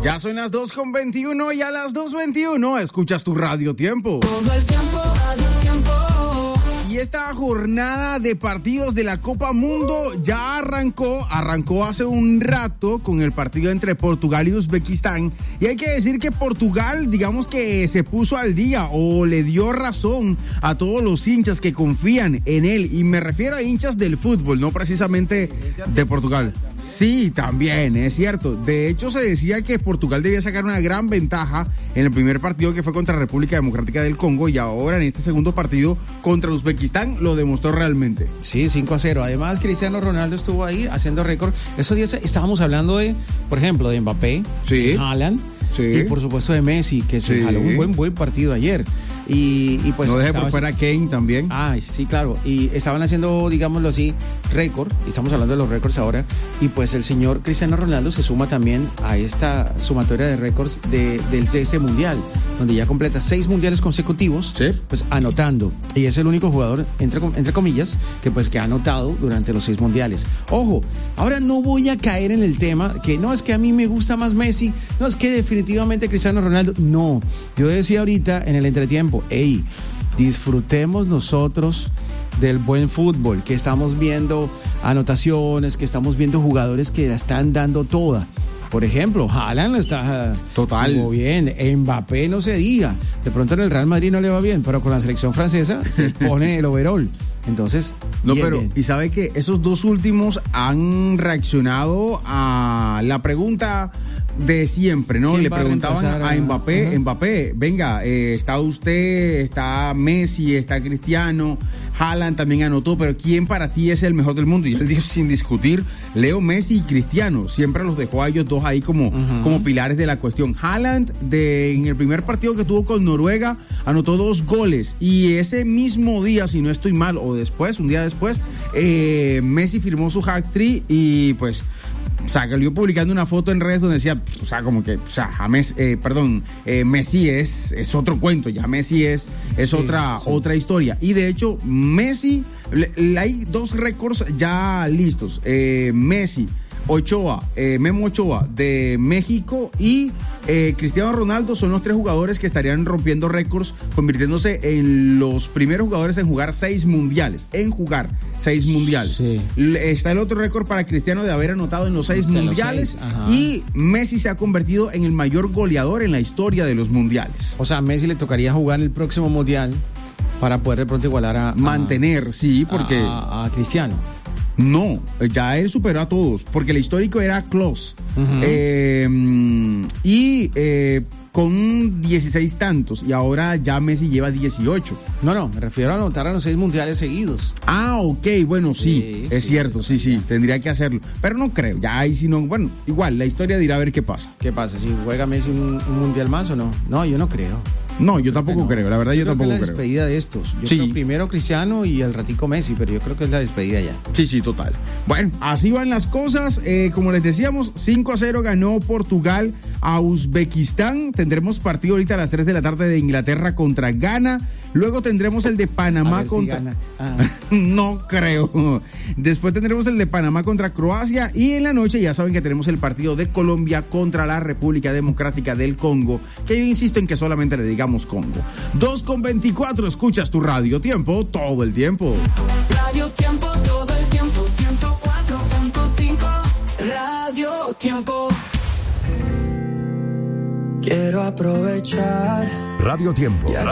Ya son las 2:21 y a las 2:21 escuchas tu Radio Tiempo. Todo el tiempo, Radio Tiempo. Y esta jornada de partidos de la Copa Mundo ya arrancó hace un rato con el partido entre Portugal y Uzbekistán. Y hay que decir que Portugal, digamos que se puso al día o le dio razón a todos los hinchas que confían en él. Y me refiero a hinchas del fútbol, no precisamente de Portugal. Sí, también, es cierto. De hecho, se decía que Portugal debía sacar una gran ventaja en el primer partido que fue contra la República Democrática del Congo y ahora en este segundo partido contra Uzbekistán lo demostró realmente. Sí, 5-0. Además, Cristiano Ronaldo estuvo ahí haciendo récord. Esos días estábamos hablando de, por ejemplo, de Mbappé, sí, Haaland, sí, y por supuesto de Messi, que se jaló un buen partido ayer. Y pues no deje por fuera Kane también. Sí, claro. Y estaban haciendo, digámoslo así, récord. Estamos hablando de los récords ahora. Y pues el señor Cristiano Ronaldo se suma también a esta sumatoria de récords de ese mundial, donde ya completa 6 mundiales consecutivos, sí, pues anotando. Y es el único jugador, entre comillas, que ha anotado durante los 6 mundiales. Ojo, ahora no voy a caer en el tema que no es que a mí me gusta más Messi, no es que definitivamente Cristiano Ronaldo. No, yo decía ahorita en el entretiempo, disfrutemos nosotros del buen fútbol, que estamos viendo anotaciones, que estamos viendo jugadores que la están dando toda. Por ejemplo, Haaland está total muy bien, Mbappé no se diga, de pronto en el Real Madrid no le va bien, pero con la selección francesa se pone el overall. Entonces, no, bien, pero bien. Y sabe que esos dos últimos han reaccionado a la pregunta de siempre, ¿no? Le preguntaban a Mbappé, Mbappé, venga, está usted, está Messi, está Cristiano, Haaland también anotó, pero ¿quién para ti es el mejor del mundo? Y él dijo sin discutir, Leo Messi y Cristiano, siempre los dejó a ellos dos ahí como pilares de la cuestión. Haaland, en el primer partido que tuvo con Noruega, anotó 2 goles y ese mismo día, si no estoy mal, o después, un día después, Messi firmó su hat-trick y pues salió publicando una foto en redes donde decía, Messi es otro cuento, ya Messi es otra historia. Y de hecho, Messi, hay 2 récords ya listos. Messi, Memo Ochoa de México y Cristiano Ronaldo son los 3 jugadores que estarían rompiendo récords, convirtiéndose en los primeros jugadores en jugar 6 mundiales. Sí. Está el otro récord para Cristiano de haber anotado en los 6 mundiales y Messi se ha convertido en el mayor goleador en la historia de los mundiales. O sea, a Messi le tocaría jugar el próximo mundial para poder de pronto igualar a Cristiano. No, ya él superó a todos, porque el histórico era Klose. Con 16 tantos, y ahora ya Messi lleva 18. No, me refiero a anotar a los 6 mundiales seguidos. Ok, bueno, sí, es cierto, sí, tendría que hacerlo. Pero no creo, ya ahí sí no, bueno, igual, la historia dirá a ver qué pasa. ¿Qué pasa? ¿Si juega Messi un mundial más o no? No, yo no creo. No, yo tampoco creo, la verdad yo tampoco creo. Es la despedida de estos. Yo creo primero Cristiano y al ratico Messi, pero yo creo que es la despedida ya. Sí, total. Bueno, así van las cosas. Como les decíamos, 5-0 ganó Portugal a Uzbekistán. Tendremos partido ahorita a las 3 de la tarde de Inglaterra contra Ghana. Luego tendremos el de Panamá contra... Si no creo. Después tendremos el de Panamá contra Croacia y en la noche ya saben que tenemos el partido de Colombia contra la República Democrática del Congo, que yo insisto en que solamente le digamos Congo. 2:24, escuchas tu Radio Tiempo todo el tiempo. Radio Tiempo todo el tiempo, 104.5 Radio Tiempo. Quiero aprovechar Radio Tiempo.